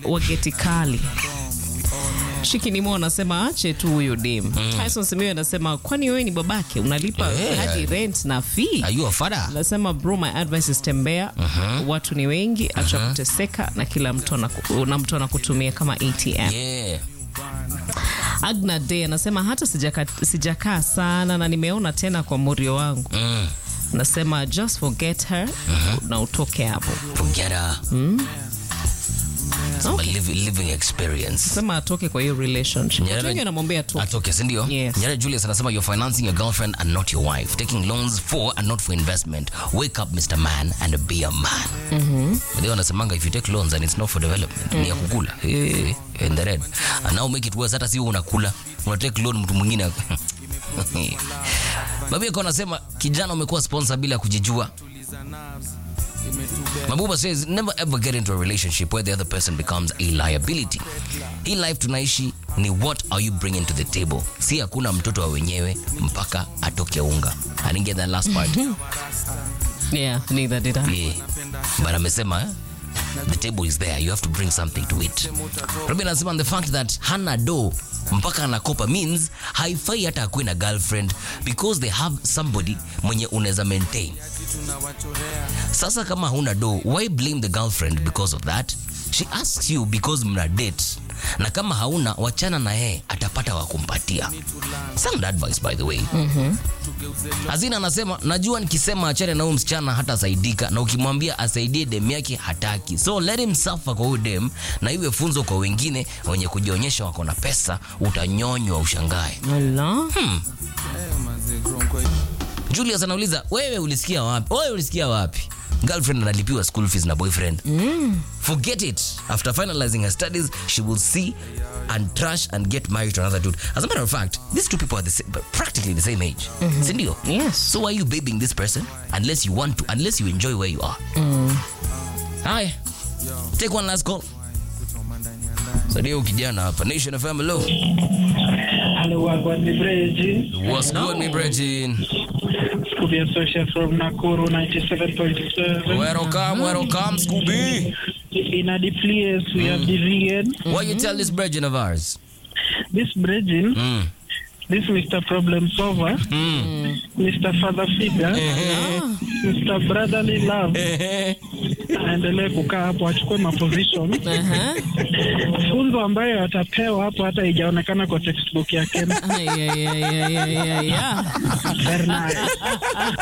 Wagetikali. Shikinimo anasema ache tu huyo dem. Tyson Simiyu anasema kwani wewe ni babake unalipa hadi rent na fee? Are you a father? Anasema bro, my advice is tembea. Watu ni wengi, acha kuteseka na kila mtu anakutumia kama ATM. Yeah. Agna Day anasema hata sijakaa sana na nimeona tena kwa murio wangu. Anasema just forget her na utoke hapo. Forget her. Okay. Living experience. Sema atoke kwa hiyo relationship. Watu wengi wanamwambia tu atoke, si ndio? Yes. Nyara Julius anasema you're financing your girlfriend and not your wife. Taking loans for and not for investment. Wake up Mr. Man and be a man. They wanasemanga if you take loans and it's not for development, ni ya kukula. In the red. And now make it worse, hata si unakula. Una take loan mtu mwingine. Babu yako anasema kijana umekuwa sponsor bila kujijua. Mabuba says never ever get into a relationship where the other person becomes a liability. Hii life tunaishi ni what are you bringing to the table. Si hakuna mtoto wa wenyewe mpaka atoke unga. I didn't get that last part. Yeah, neither did I. Yeah. But amesema the table is there, you have to bring something to it. Robin anasema the fact that hana do mpaka anakopa means haifai hata akuwe na girlfriend because they have somebody mwenye unaweza maintain. Sasa kama huna do, why blame the girlfriend because of that? She asks you because mna date. Na kama hauna, wachana na yeye, atapata wa kumpatia. Sound advice by the way. Azina anasema najua nikisema achane na huyu msichana hata saidika, na ukimwambia asaidie dem yake hataki. So let him suffer kwa huyu dem, na iwe funzo kwa wengine wenye kujionyesha wako na pesa, utanyonywa ushangae. Allah. Julius anauliza wewe ulisikia wapi? Wewe ulisikia wapi? Girlfriend analipiwa school fees na boyfriend. Forget it. After finalizing her studies, she will see and trash and get married to another dude. As a matter of fact, these two people are practically the same age. Sindio? Yes. So why are you babying this person unless you want to, unless you enjoy where you are? Hi. Take one last call. Sadio kijana hapa Nation FM. Hello. Hello, what's the bridge? What's good, me Bridgin? Scooby Associate from Nakuru 97.7. Welcome, Scooby. In a deep place, we have the vegan. Why you tell this Bridgin of ours? This bridging, this Mr. Problem Solver, Mr. Father Figure, Mr. Brotherly Love, aendelee kukaa hapo achukue maposition. Funzo ambayo atapewa hapo hata haijaonekana kwa textbook yake. Yeah. Very nice.